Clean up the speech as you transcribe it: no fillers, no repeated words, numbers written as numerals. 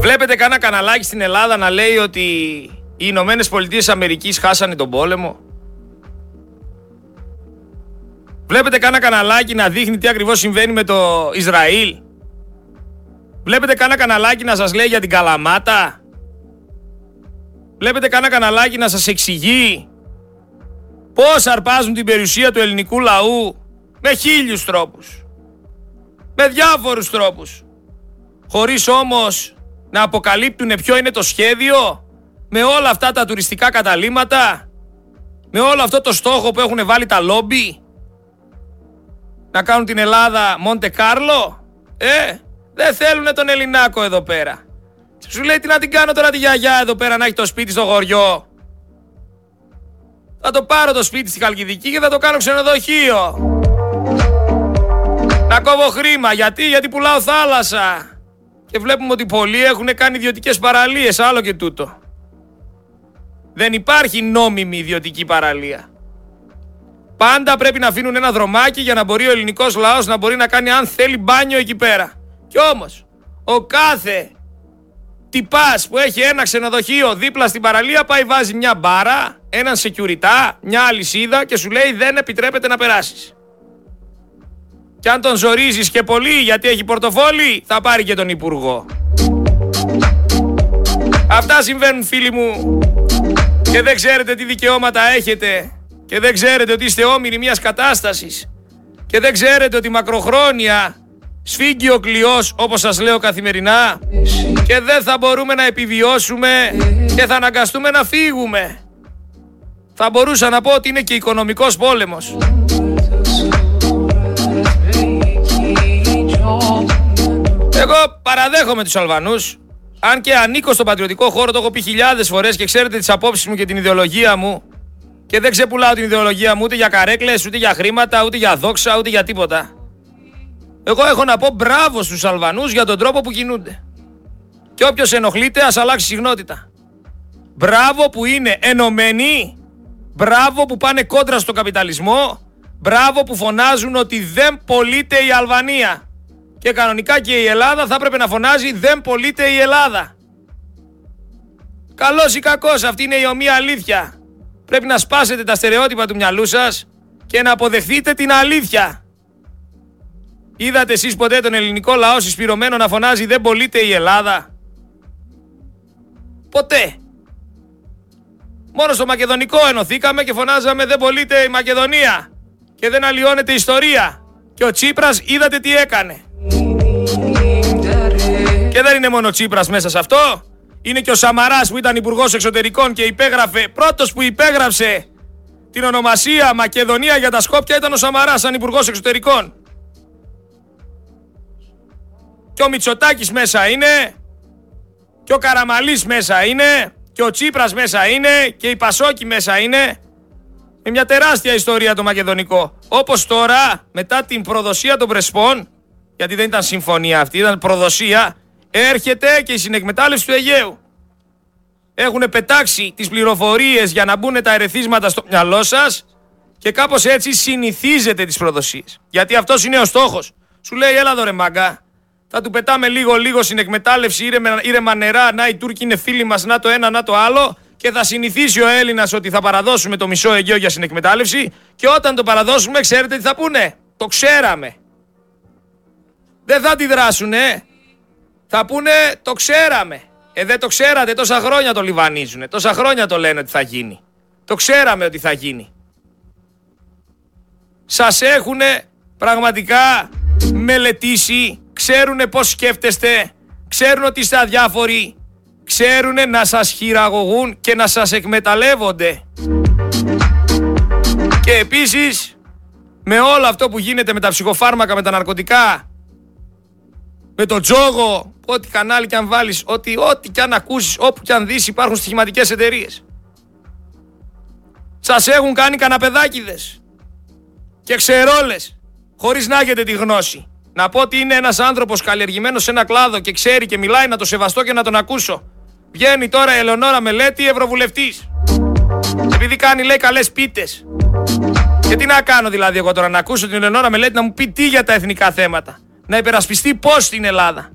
Βλέπετε κανένα καναλάκι στην Ελλάδα να λέει ότι οι Ηνωμένες Πολιτείες Αμερικής χάσανε τον πόλεμο? Βλέπετε κανένα καναλάκι να δείχνει τι ακριβώς συμβαίνει με το Ισραήλ? Βλέπετε κανένα καναλάκι να σας λέει για την Καλαμάτα? Βλέπετε κανένα καναλάκι να σας εξηγεί πώς αρπάζουν την περιουσία του ελληνικού λαού με 1000 τρόπους, με διάφορους τρόπους, χωρίς όμως να αποκαλύπτουν ποιο είναι το σχέδιο, με όλα αυτά τα τουριστικά καταλύματα, με όλο αυτό το στόχο που έχουν βάλει τα λόμπι, να κάνουν την Ελλάδα Μοντε Κάρλο? Δεν θέλουνε τον Ελληνάκο εδώ πέρα. Σου λέει τι να την κάνω τώρα τη γιαγιά εδώ πέρα να έχει το σπίτι στο χωριό? Θα το πάρω το σπίτι στη Χαλκιδική και θα το κάνω ξενοδοχείο. Να κόβω χρήμα. Γιατί πουλάω θάλασσα. Και βλέπουμε ότι πολλοί έχουν κάνει ιδιωτικές παραλίες, άλλο και τούτο. Δεν υπάρχει νόμιμη ιδιωτική παραλία. Πάντα πρέπει να αφήνουν ένα δρομάκι για να μπορεί ο ελληνικός λαός να μπορεί να κάνει αν θέλει μπάνιο εκεί πέρα. Κι όμως, ο κάθε τυπάς που έχει ένα ξενοδοχείο δίπλα στην παραλία πάει βάζει μια μπάρα, έναν σεκιουριτά, μια αλυσίδα και σου λέει δεν επιτρέπεται να περάσεις. Και αν τον ζορίζεις και πολύ γιατί έχει πορτοφόλι, θα πάρει και τον υπουργό. Αυτά συμβαίνουν, φίλοι μου, και δεν ξέρετε τι δικαιώματα έχετε και δεν ξέρετε ότι είστε όμοιροι μιας κατάστασης και δεν ξέρετε ότι μακροχρόνια σφίγγει ο κλειός, όπως σας λέω καθημερινά, και δεν θα μπορούμε να επιβιώσουμε και θα αναγκαστούμε να φύγουμε. Θα μπορούσα να πω ότι είναι και οικονομικός πόλεμος. Εγώ παραδέχομαι τους Αλβανούς, αν και ανήκω στον πατριωτικό χώρο, το έχω πει χιλιάδες φορές και ξέρετε τις απόψεις μου και την ιδεολογία μου και δεν ξεπουλάω την ιδεολογία μου ούτε για καρέκλες, ούτε για χρήματα, ούτε για δόξα, ούτε για τίποτα. Εγώ έχω να πω μπράβο στους Αλβανούς για τον τρόπο που κινούνται. Και όποιος ενοχλείται ας αλλάξει συχνότητα. Μπράβο που είναι ενωμένοι, μπράβο που πάνε κόντρα στον καπιταλισμό, μπράβο που φωνάζουν ότι δεν πωλείται η Αλβανία. Και κανονικά και η Ελλάδα θα έπρεπε να φωνάζει δεν πωλείται η Ελλάδα. Καλός ή κακός, αυτή είναι η ομοία αλήθεια. Πρέπει να σπάσετε τα στερεότυπα του μυαλού σας και να αποδεχθείτε την αλήθεια. Είδατε εσείς ποτέ τον ελληνικό λαό συσπηρωμένο να φωνάζει δεν πωλείται η Ελλάδα? Ποτέ. Μόνο στο μακεδονικό ενωθήκαμε και φωνάζαμε δεν πωλείται η Μακεδονία και δεν αλλοιώνεται η ιστορία. Και ο Τσίπρας είδατε τι έκανε. Και δεν είναι μόνο ο Τσίπρας μέσα σε αυτό. Είναι και ο Σαμαράς που ήταν υπουργός εξωτερικών και υπέγραφε, πρώτος που υπέγραψε την ονομασία Μακεδονία για τα Σκόπια ήταν ο Σαμαράς σαν υπουργός εξωτερικών. Και ο Μητσοτάκης μέσα είναι, και ο Καραμαλής μέσα είναι, και ο Τσίπρας μέσα είναι, και η Πασόκη μέσα είναι. Είναι μια τεράστια ιστορία το μακεδονικό. Όπως τώρα, μετά την προδοσία των Πρεσπών, γιατί δεν ήταν συμφωνία αυτή, ήταν προδοσία, έρχεται και η συνεκμετάλλευση του Αιγαίου. Έχουν πετάξει τις πληροφορίες για να μπουν τα ερεθίσματα στο μυαλό σας και κάπως έτσι συνηθίζετε τις προδοσίες. Γιατί αυτός είναι ο στόχος. Σου λέει έλα εδώ ρε μάγκα, θα του πετάμε λίγο συνεκμετάλλευση, ήρεμα νερά, να οι Τούρκοι είναι φίλοι μας, να το ένα, να το άλλο, και θα συνηθίσει ο Έλληνας ότι θα παραδώσουμε το μισό Αιγαίο για συνεκμετάλλευση και όταν το παραδώσουμε ξέρετε τι θα πούνε? Το ξέραμε. Δεν θα αντιδράσουνε. Θα πούνε το ξέραμε. Δεν το ξέρατε, τόσα χρόνια το λιβανίζουνε, τόσα χρόνια το λένε ότι θα γίνει. Το ξέραμε ότι θα γίνει. Σας έχουνε πραγματικά μελετήσει, ξέρουνε πώς σκέφτεστε, ξέρουν ότι είστε αδιάφοροι, ξέρουνε να σας χειραγωγούν και να σας εκμεταλλεύονται. Και επίσης, με όλο αυτό που γίνεται με τα ψυχοφάρμακα, με τα ναρκωτικά, με το τζόγο, ό,τι κανάλι κι αν βάλεις, ό,τι κι αν ακούσεις, όπου κι αν δεις, υπάρχουν στοιχηματικές εταιρείες. Σας έχουν κάνει καναπεδάκηδες και ξερόλες, χωρίς να έχετε τη γνώση. Να πω ότι είναι ένας άνθρωπος καλλιεργημένος σε ένα κλάδο και ξέρει και μιλάει, να το σεβαστώ και να τον ακούσω. Βγαίνει τώρα η Ελεονόρα Μελέτη, ευρωβουλευτής. Επειδή κάνει, λέει, καλές πίτες. Και τι να κάνω δηλαδή εγώ τώρα, να ακούσω την Ελεονόρα Μελέτη να μου πει τι για τα εθνικά θέματα? Να υπερασπιστεί πώς στην Ελλάδα?